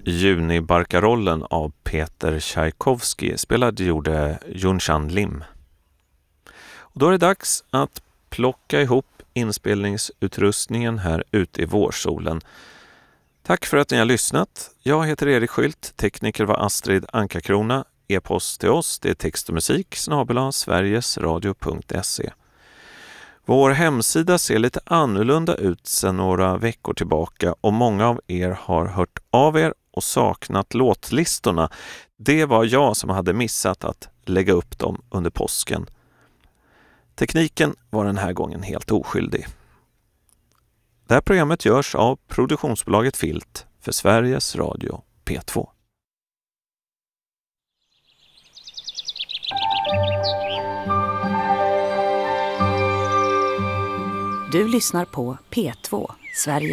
Junibarkarollen av Peter Tchaikovsky gjorde Yunshan Lim. Och då är det dags att plocka ihop inspelningsutrustningen här ute i vårsolen. Tack för att ni har lyssnat. Jag heter Erik Skylt, tekniker var Astrid Ankarkrona. E-post till oss, det är text och musik @sverigesradio.se. Vår hemsida ser lite annorlunda ut sedan några veckor tillbaka och många av er har hört av er och saknat låtlistorna. Det var jag som hade missat att lägga upp dem under påsken. Tekniken var den här gången helt oskyldig. Det här programmet görs av produktionsbolaget Filt för Sveriges Radio P2. Du lyssnar på P2, Sverige.